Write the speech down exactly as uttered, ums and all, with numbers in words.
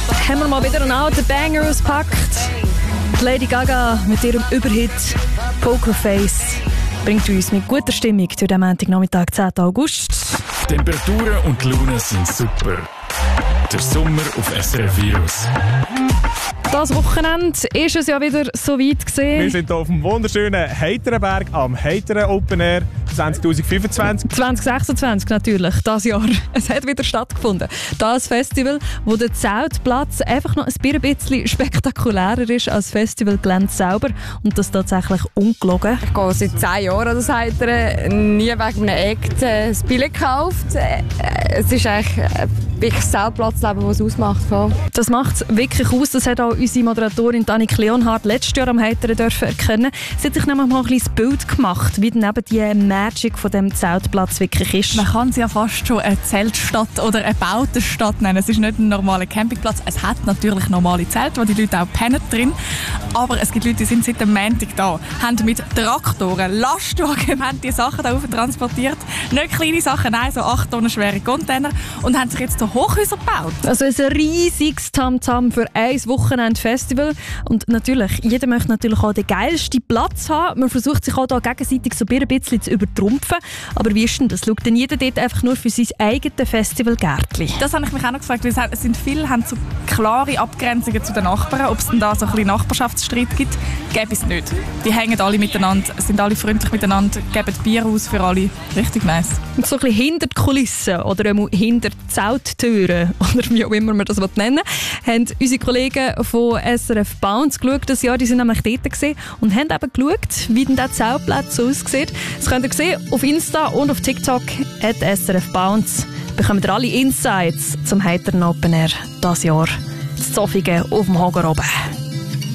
haben wir mal wieder einen alten Banger ausgepackt. Lady Gaga mit ihrem Überhit Pokerface bringt uns mit guter Stimmung durch den Montagnachmittag, zehnten August. Temperaturen und die Laune sind super. Der Sommer auf S R F Virus. Das Wochenende ist es ja wieder so weit gesehen. Wir sind hier auf dem wunderschönen Heiterenberg am Heiteren Open Air zwanzig fünfundzwanzig. zwanzig sechsundzwanzig natürlich, das Jahr. Es hat wieder stattgefunden. Das Festival, wo der Zeltplatz einfach noch ein bisschen spektakulärer ist als Festivalgelände selber. Und das tatsächlich ungelogen. Ich gehe seit zehn Jahren an das Heiteren, nie wegen einem Act äh, das Billett gekauft. Äh, es ist eigentlich äh, wirklich das Zeltplatzleben, das es ausmacht. Ja. Das macht es wirklich aus. Das hat auch unsere Moderatorin Annik Leonhardt letztes Jahr am Heiteren dürfen erkennen. Sie hat sich nämlich mal ein kleines Bild gemacht, wie dann eben die Magic von dem Zeltplatz wirklich ist. Man kann es ja fast schon eine Zeltstadt oder eine gebaute Stadt nennen. Es ist nicht ein normaler Campingplatz. Es hat natürlich normale Zelte, wo die Leute auch pennen drin. Aber es gibt Leute, die sind seit dem Montag da, haben mit Traktoren, Lastwagen, haben die Sachen da rauf transportiert. Nicht kleine Sachen, nein, so acht Tonnen schwere Container. Und haben sich jetzt so Hochhäuser gebaut. Also ein riesiges Tamtam für ein Wochenende Festival. Und natürlich, jeder möchte natürlich auch den geilsten Platz haben. Man versucht sich auch da gegenseitig so ein bisschen zu übertrumpfen. Aber wie ist denn das? Schaut denn jeder dort einfach nur für sein eigenes Festivalgärtchen? Das habe ich mich auch noch gefragt, weil es sind viele haben so klare Abgrenzungen zu den Nachbarn. Ob es denn da so ein bisschen Nachbarschaftsstreit gibt, gäbe es nicht. Die hängen alle miteinander, sind alle freundlich miteinander, geben Bier aus für alle. Richtig nice. Und so ein bisschen hinter die Kulissen oder hinter die Zelttüren oder wie auch immer man das nennen will, haben unsere Kollegen von S R F Bounce geschaut. Das Jahr, die sind nämlich dort gewesen und haben eben geschaut, wie denn der Zeltplatz so aussieht. Das könnt ihr sehen auf Insta und auf TikTok at S R F Bounce. Bekommt ihr alle Insights zum Heiteren Open Air dieses Jahr. Das Zoffigen auf dem Hager oben.